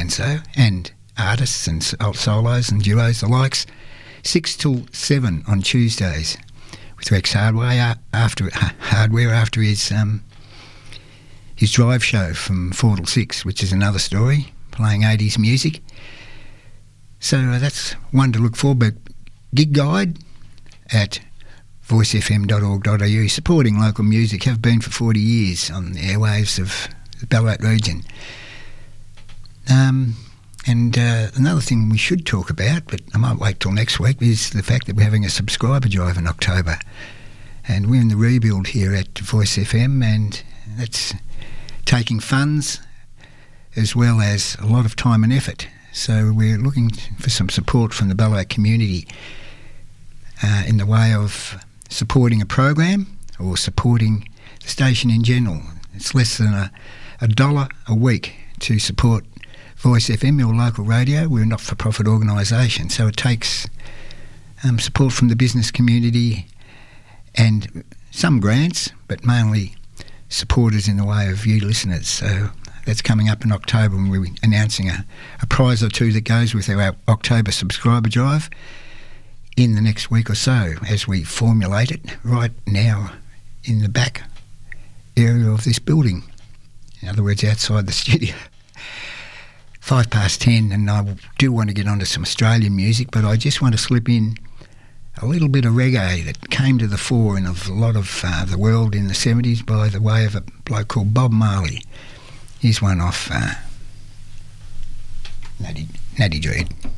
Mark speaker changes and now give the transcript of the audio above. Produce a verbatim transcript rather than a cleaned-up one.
Speaker 1: so, and artists and solos and duos, the likes, six till seven on Tuesdays with Rex Hardware after Hardware after his um, his drive show from four till six, which is another story, playing eighties music. So uh, that's one to look for. But Gig Guide at voice f m dot org dot a u, supporting local music, have been for forty years on the airwaves of the Ballarat region. Um, and uh, another thing we should talk about, but I might wait till next week, is the fact that we're having a subscriber drive in October. And we're in the rebuild here at Voice F M, and that's taking funds as well as a lot of time and effort. So we're looking for some support from the Ballarat community uh, in the way of supporting a program or supporting the station in general. It's less than a, a dollar a week to support Voice F M, your local radio. We're a not-for-profit organisation, so it takes um, support from the business community and some grants, but mainly supporters in the way of you listeners. So that's coming up in October, and we're announcing a, a prize or two that goes with our October subscriber drive in the next week or so as we formulate it right now in the back area of this building. In other words, outside the studio. Five past ten, and I do want to get onto some Australian music, but I just want to slip in a little bit of reggae that came to the fore in a lot of uh, the world in the seventies by the way of a bloke called Bob Marley. Here's one off uh, Natty, Natty Dread.